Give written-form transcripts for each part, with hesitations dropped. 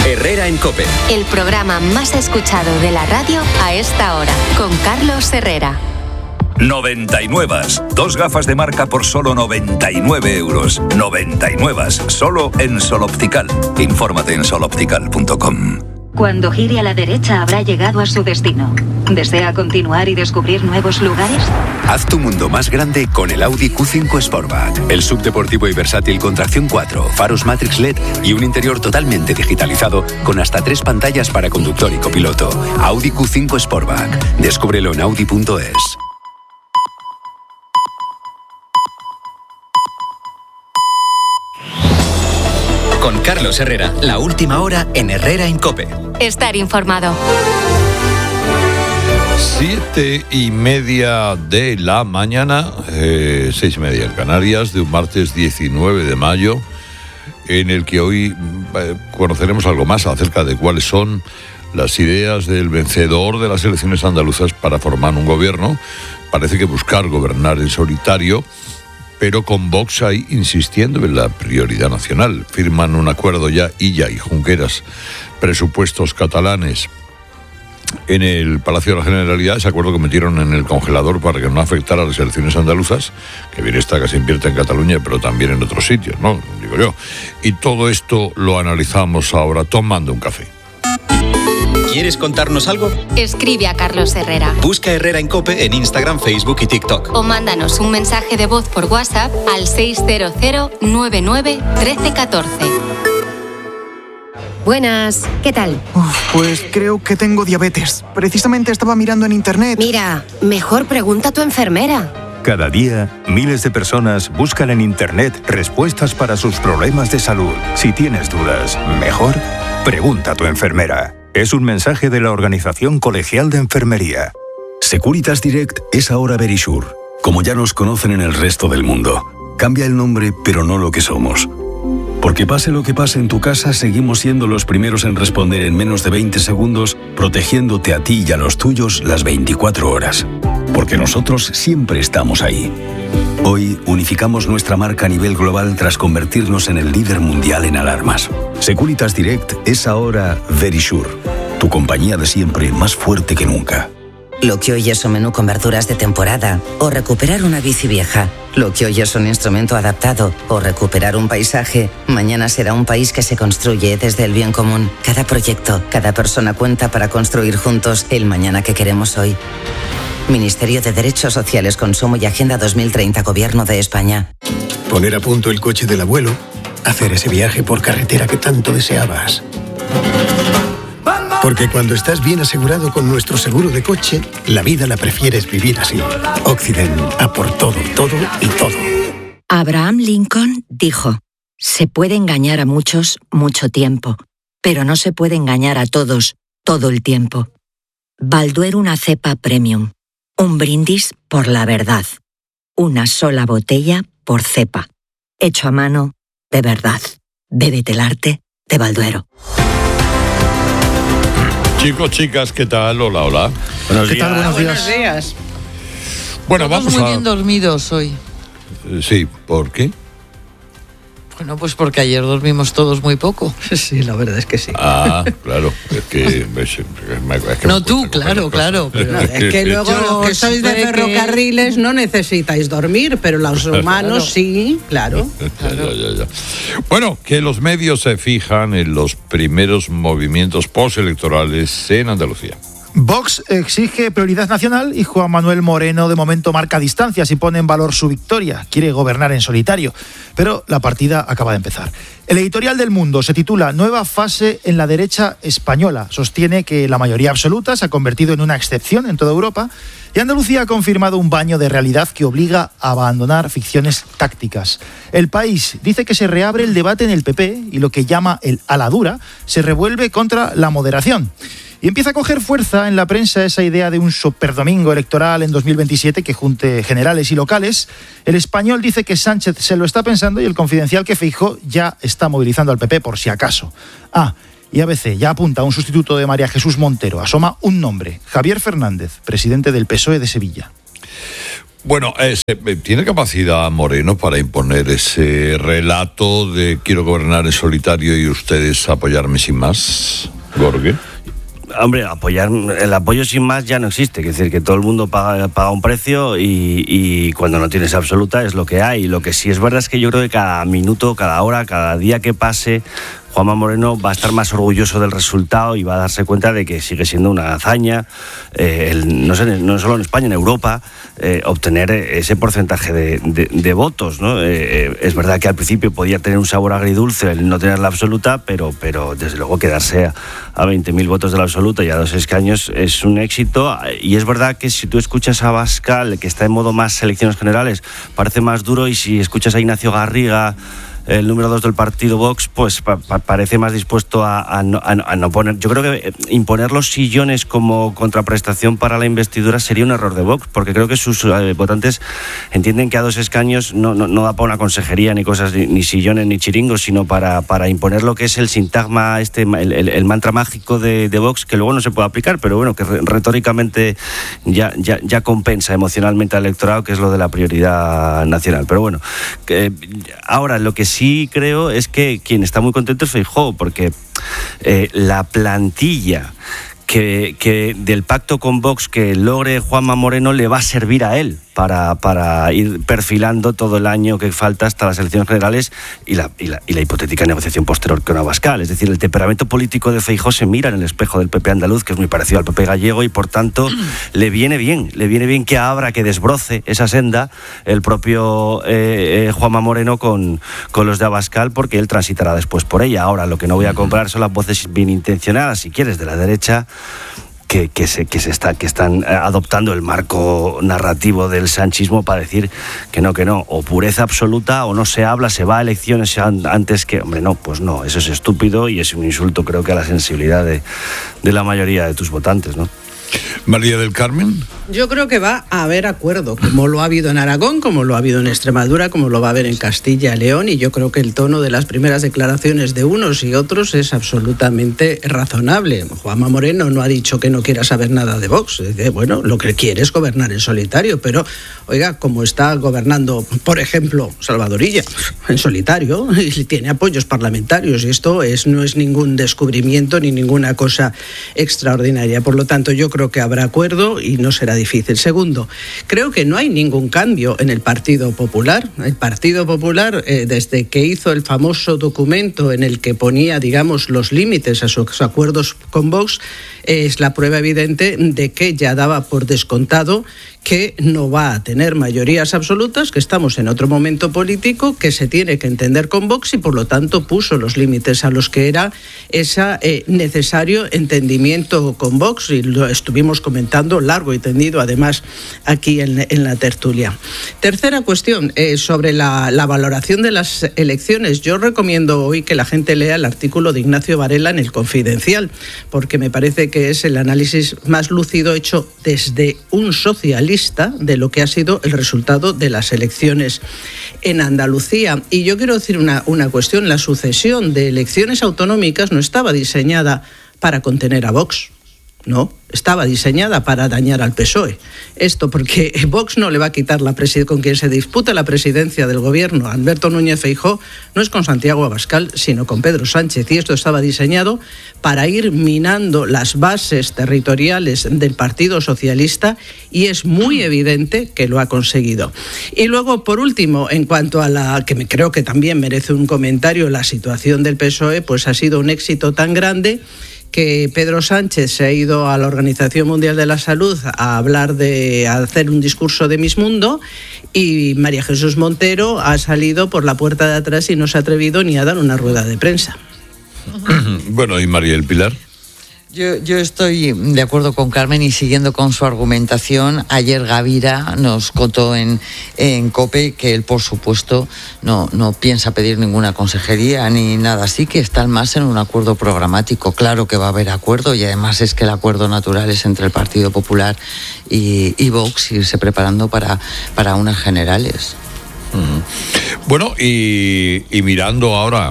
Herrera en COPE. El programa más escuchado de la radio a esta hora, con Carlos Herrera. 99. 2 gafas de marca por solo 99 euros. 99. Solo en Sol Optical. Infórmate en soloptical.com. Cuando gire a la derecha habrá llegado a su destino. ¿Desea continuar y descubrir nuevos lugares? Haz tu mundo más grande con el Audi Q5 Sportback. El subdeportivo y versátil con tracción 4, faros Matrix LED y un interior totalmente digitalizado con hasta 3 pantallas para conductor y copiloto. Audi Q5 Sportback. Descúbrelo en audi.es. Con Carlos Herrera, la última hora en Herrera en COPE. Estar informado. 7:30 de la mañana, 6:30 en Canarias, de un martes 19 de mayo, en el que hoy conoceremos algo más acerca de cuáles son las ideas del vencedor de las elecciones andaluzas para formar un gobierno. Parece que buscar gobernar en solitario, pero con Vox ahí insistiendo en la prioridad nacional. Firman un acuerdo ya Illa y Junqueras, presupuestos catalanes en el Palacio de la Generalidad. Ese acuerdo que metieron en el congelador para que no afectara a las elecciones andaluzas, que bien está que se invierta en Cataluña, pero también en otros sitios, ¿no? Digo yo. Y todo esto lo analizamos ahora tomando un café. ¿Quieres contarnos algo? Escribe a Carlos Herrera. Busca Herrera en COPE en Instagram, Facebook y TikTok. O mándanos un mensaje de voz por WhatsApp al 600-99-1314. Buenas, ¿qué tal? Pues creo que tengo diabetes. Precisamente estaba mirando en internet. Mira, mejor pregunta a tu enfermera. Cada día, miles de personas buscan en internet respuestas para sus problemas de salud. Si tienes dudas, mejor pregunta a tu enfermera. Es un mensaje de la Organización Colegial de Enfermería. Securitas Direct es ahora Verisure, como ya nos conocen en el resto del mundo. Cambia el nombre, pero no lo que somos. Porque pase lo que pase en tu casa, seguimos siendo los primeros en responder en menos de 20 segundos, protegiéndote a ti y a los tuyos las 24 horas. Porque nosotros siempre estamos ahí. Hoy unificamos nuestra marca a nivel global tras convertirnos en el líder mundial en alarmas. Securitas Direct es ahora Verisure, tu compañía de siempre más fuerte que nunca. Lo que hoy es un menú con verduras de temporada o recuperar una bici vieja. Lo que hoy es un instrumento adaptado o recuperar un paisaje, mañana será un país que se construye desde el bien común. Cada proyecto, cada persona cuenta para construir juntos el mañana que queremos hoy. Ministerio de Derechos Sociales, Consumo y Agenda 2030, Gobierno de España. Poner a punto el coche del abuelo, hacer ese viaje por carretera que tanto deseabas. Porque cuando estás bien asegurado con nuestro seguro de coche, la vida la prefieres vivir así. Occident, a por todo, todo y todo. Abraham Lincoln dijo: se puede engañar a muchos mucho tiempo, pero no se puede engañar a todos todo el tiempo. Balduero, una cepa premium. Un brindis por la verdad. Una sola botella por cepa. Hecho a mano, de verdad. Bébete el arte de Balduero. Chicos, chicas, ¿qué tal? Hola, hola. Buenos días. ¿Qué tal? Buenos días. Buenos días. Bueno, Todos vamos muy a... bien dormidos hoy. Sí, ¿por qué? Bueno, pues porque ayer dormimos todos muy poco. Sí, la verdad es que sí. Ah, claro, es que no tú, claro. Pero es que luego los que sois de ferrocarriles no necesitáis dormir, pero los humanos sí, claro. Ya. Bueno, que los medios se fijan en los primeros movimientos postelectorales en Andalucía. Vox exige prioridad nacional y Juan Manuel Moreno de momento marca distancias y pone en valor su victoria. Quiere gobernar en solitario, pero la partida acaba de empezar. El editorial del Mundo se titula Nueva fase en la derecha española. Sostiene que la mayoría absoluta se ha convertido en una excepción en toda Europa y Andalucía ha confirmado un baño de realidad que obliga a abandonar ficciones tácticas. El País dice que se reabre el debate en el PP y lo que llama el ala dura se revuelve contra la moderación. Y empieza a coger fuerza en la prensa esa idea de un superdomingo electoral en 2027 que junte generales y locales. El Español dice que Sánchez se lo está pensando y el Confidencial que Feijóo ya está movilizando al PP por si acaso. Y ABC ya apunta a un sustituto de María Jesús Montero. Asoma un nombre, Javier Fernández, presidente del PSOE de Sevilla. Bueno, ¿tiene capacidad Moreno para imponer ese relato de quiero gobernar en solitario y ustedes apoyarme sin más, Jorge? Hombre, el apoyo sin más ya no existe, es decir, que todo el mundo paga un precio y cuando no tienes absoluta es lo que hay. Lo que sí es verdad es que yo creo que cada minuto, cada hora, cada día que pase, Juanma Moreno va a estar más orgulloso del resultado y va a darse cuenta de que sigue siendo una hazaña, no solo en España, en Europa, obtener ese porcentaje de votos, ¿no? Es verdad que al principio podía tener un sabor agridulce el no tener la absoluta, pero desde luego quedarse a 20.000 votos de la absoluta y a 2 escaños es un éxito. Y es verdad que si tú escuchas a Abascal, que está en modo más elecciones generales, parece más duro, y si escuchas a Ignacio Garriga, el número 2 del partido Vox, pues parece más dispuesto a no poner. Yo creo que imponer los sillones como contraprestación para la investidura sería un error de Vox, porque creo que sus votantes entienden que a 2 escaños no da para una consejería ni cosas, ni sillones ni chiringos, sino para imponer lo que es el sintagma, el mantra mágico de Vox, que luego no se puede aplicar, pero bueno, que retóricamente ya compensa emocionalmente al electorado, que es lo de la prioridad nacional. Pero bueno, ahora lo que sí creo es que quien está muy contento es Feijóo, porque la plantilla que del pacto con Vox que logre Juanma Moreno le va a servir a él para ir perfilando todo el año que falta hasta las elecciones generales y la hipotética negociación posterior con Abascal. Es decir, el temperamento político de Feijóo se mira en el espejo del PP andaluz, que es muy parecido al PP gallego, y por tanto le viene bien que abra, que desbroce esa senda el propio Juanma Moreno con los de Abascal, porque él transitará después por ella. Ahora, lo que no voy a comprar son las voces bien intencionadas, si quieres, de la derecha, que están adoptando el marco narrativo del sanchismo para decir que no, o pureza absoluta, o no se habla, se va a elecciones antes que... Hombre, no, pues no, eso es estúpido y es un insulto, creo que a la sensibilidad de la mayoría de tus votantes, ¿no? María del Carmen. Yo creo que va a haber acuerdo, como lo ha habido en Aragón, como lo ha habido en Extremadura, como lo va a haber en Castilla y León, y yo creo que el tono de las primeras declaraciones de unos y otros es absolutamente razonable. Juanma Moreno no ha dicho que no quiera saber nada de Vox. Dice, bueno, lo que quiere es gobernar en solitario, pero, oiga, como está gobernando, por ejemplo, Salvador Illa, en solitario, y tiene apoyos parlamentarios, y esto no es ningún descubrimiento ni ninguna cosa extraordinaria. Por lo tanto, yo creo que habrá acuerdo y no será difícil. Segundo, creo que no hay ningún cambio en el Partido Popular. El Partido Popular, desde que hizo el famoso documento en el que ponía, digamos, los límites a sus acuerdos con Vox, es la prueba evidente de que ya daba por descontado que no va a tener mayorías absolutas, que estamos en otro momento político, que se tiene que entender con Vox, y por lo tanto puso los límites a los que era ese necesario entendimiento con Vox, y lo estuvimos comentando largo y tendido además aquí en la tertulia. Tercera cuestión, sobre la valoración de las elecciones. Yo recomiendo hoy que la gente lea el artículo de Ignacio Varela en El Confidencial, porque me parece que es el análisis más lúcido hecho desde un socialista de lo que ha sido el resultado de las elecciones en Andalucía. Y yo quiero decir una cuestión: la sucesión de elecciones autonómicas no estaba diseñada para contener a Vox. No, estaba diseñada para dañar al PSOE. Esto porque Vox no le va a quitar con quien se disputa la presidencia del gobierno, Alberto Núñez Feijóo, no es con Santiago Abascal, sino con Pedro Sánchez. Y esto estaba diseñado para ir minando las bases territoriales del Partido Socialista, y es muy evidente que lo ha conseguido. Y luego, por último, en cuanto a la que creo que también merece un comentario, la situación del PSOE, pues ha sido un éxito tan grande que Pedro Sánchez se ha ido a la Organización Mundial de la Salud a hacer un discurso de Miss Mundo, y María Jesús Montero ha salido por la puerta de atrás y no se ha atrevido ni a dar una rueda de prensa. Bueno, ¿y María del Pilar? Yo estoy de acuerdo con Carmen y siguiendo con su argumentación. Ayer Gavira nos contó en COPE que él, por supuesto, no piensa pedir ninguna consejería ni nada así, que están más en un acuerdo programático. Claro que va a haber acuerdo, y además es que el acuerdo natural es entre el Partido Popular y Vox, irse preparando para unas generales. Bueno, y mirando ahora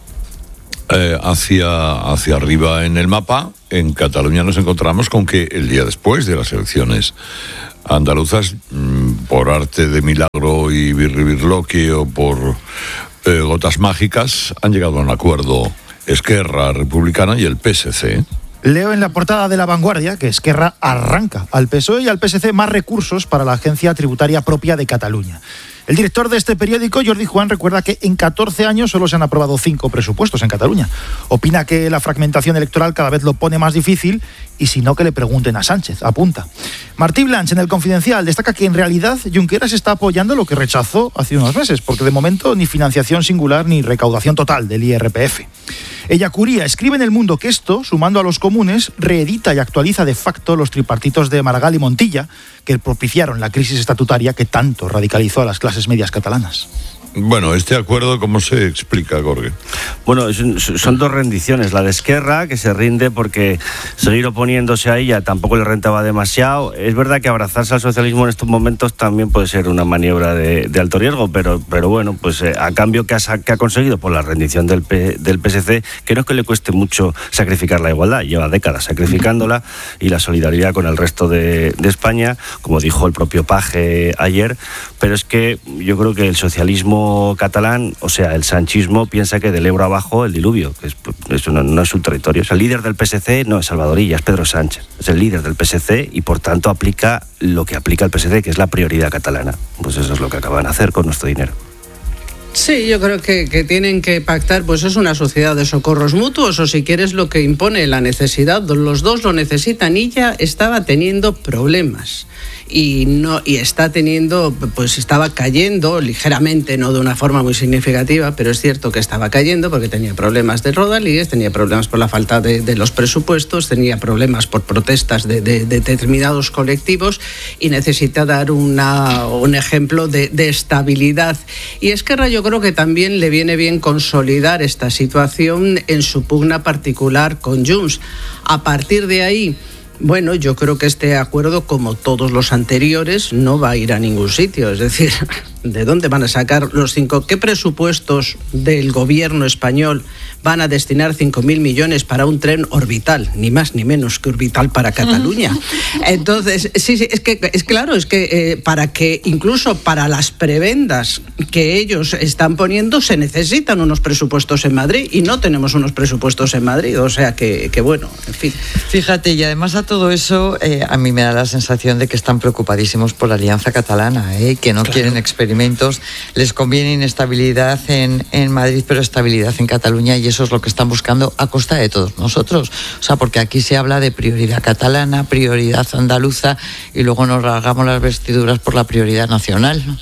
hacia arriba en el mapa, en Cataluña nos encontramos con que el día después de las elecciones andaluzas por arte de milagro y birlibirloque o por gotas mágicas, han llegado a un acuerdo Esquerra Republicana y el PSC. Leo en la portada de La Vanguardia que Esquerra arranca al PSOE y al PSC más recursos para la agencia tributaria propia de Cataluña. El director de este periódico, Jordi Juan, recuerda que en 14 años solo se han aprobado 5 presupuestos en Cataluña. Opina que la fragmentación electoral cada vez lo pone más difícil y si no que le pregunten a Sánchez, apunta. Martí Blanch, en El Confidencial, destaca que en realidad Junqueras está apoyando lo que rechazó hace unos meses, porque de momento ni financiación singular ni recaudación total del IRPF. Ella Curía escribe en El Mundo que esto, sumando a los comunes, reedita y actualiza de facto los tripartitos de Maragall y Montilla, que propiciaron la crisis estatutaria que tanto radicalizó a las clases medias catalanas. Bueno, este acuerdo, ¿cómo se explica, Jorge? Bueno, son dos rendiciones. La de Esquerra, que se rinde porque seguir oponiéndose a ella tampoco le rentaba demasiado. Es verdad que abrazarse al socialismo en estos momentos también puede ser una maniobra de alto riesgo, pero bueno, pues a cambio, ¿qué ha conseguido? Pues la rendición del PSC, que no es que le cueste mucho sacrificar la igualdad, lleva décadas sacrificándola, y la solidaridad con el resto de España, como dijo el propio Page ayer, pero es que yo creo que el socialismo catalán, o sea, el sanchismo, piensa que del Ebro abajo el diluvio, que eso no es su territorio. O sea, el líder del PSC no es Salvador Illa, es Pedro Sánchez. Es el líder del PSC y por tanto aplica lo que aplica el PSC, que es la prioridad catalana. Pues eso es lo que acaban de hacer con nuestro dinero. Sí, yo creo que tienen que pactar, pues es una sociedad de socorros mutuos, o si quieres lo que impone la necesidad, los dos lo necesitan. Illa estaba teniendo problemas y estaba cayendo ligeramente, no de una forma muy significativa, pero es cierto que estaba cayendo porque tenía problemas de rodalíes, tenía problemas por la falta de los presupuestos, tenía problemas por protestas de determinados colectivos y necesita dar un ejemplo de estabilidad. Y Esquerra, yo creo que también le viene bien consolidar esta situación en su pugna particular con Junts. A partir de ahí, bueno, yo creo que este acuerdo, como todos los anteriores, no va a ir a ningún sitio. Es decir, ¿de dónde van a sacar los 5? ¿Qué presupuestos del gobierno español van a destinar 5.000 millones para un tren orbital? Ni más ni menos que orbital para Cataluña. Entonces, sí, es que para que incluso para las prebendas que ellos están poniendo se necesitan unos presupuestos en Madrid y no tenemos unos presupuestos en Madrid. O sea que bueno, en fin. Fíjate, y además a todo eso, a mí me da la sensación de que están preocupadísimos por la Alianza Catalana, que no quieren experimentos, les conviene inestabilidad en Madrid, pero estabilidad en Cataluña, y eso es lo que están buscando a costa de todos nosotros. O sea, porque aquí se habla de prioridad catalana, prioridad andaluza, y luego nos rasgamos las vestiduras por la prioridad nacional, ¿no?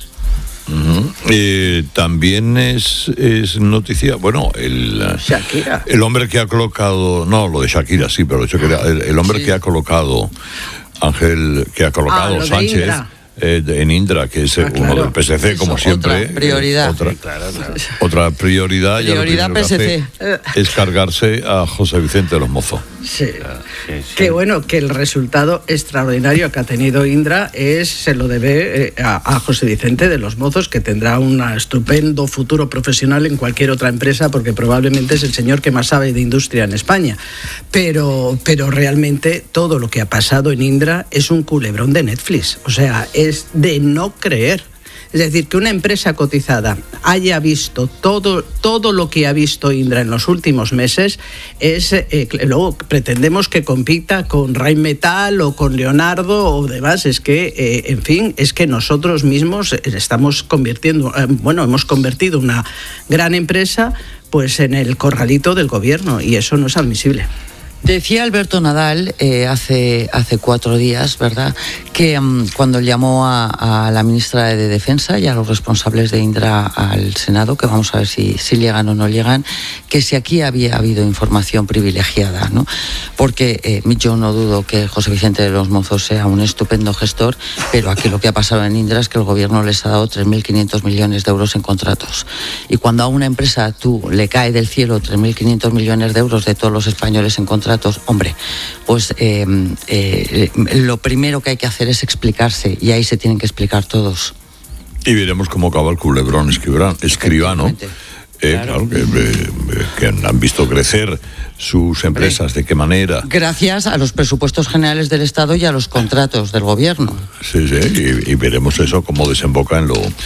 También es noticia, bueno, Shakira. El hombre que ha colocado, no, lo de Shakira sí, pero el hombre que ha colocado Sánchez en Indra, que es uno del PSC, como siempre. Prioridad. Otra prioridad. Prioridad PSC. Es cargarse a José Vicente Los Mozos. Sí. Que bueno, que el resultado extraordinario que ha tenido Indra se lo debe a José Vicente de Los Mozos, que tendrá un estupendo futuro profesional en cualquier otra empresa, porque probablemente es el señor que más sabe de industria en España. Pero realmente todo lo que ha pasado en Indra es un culebrón de Netflix. O sea, es de no creer. Es decir, que una empresa cotizada haya visto todo lo que ha visto Indra en los últimos meses, luego pretendemos que compita con Rheinmetall o con Leonardo o demás. Es que, en fin, es que nosotros mismos hemos convertido una gran empresa pues en el corralito del gobierno, y eso no es admisible. Decía Alberto Nadal hace 4 días, ¿verdad?, que cuando llamó a la ministra de Defensa y a los responsables de Indra al Senado, que vamos a ver si llegan o no llegan, que si aquí había habido información privilegiada, ¿no? Porque yo no dudo que José Vicente de Los Mozos sea un estupendo gestor, pero aquí lo que ha pasado en Indra es que el gobierno les ha dado 3.500 millones de euros en contratos. Y cuando a una empresa tú le cae del cielo 3.500 millones de euros de todos los españoles en contratos, hombre, pues lo primero que hay que hacer es explicarse, y ahí se tienen que explicar todos. Y veremos cómo acaba el culebrón Escribano. Claro, que han visto crecer sus empresas, ¿de qué manera? Gracias a los presupuestos generales del Estado y a los contratos del Gobierno. Sí, y veremos eso cómo desemboca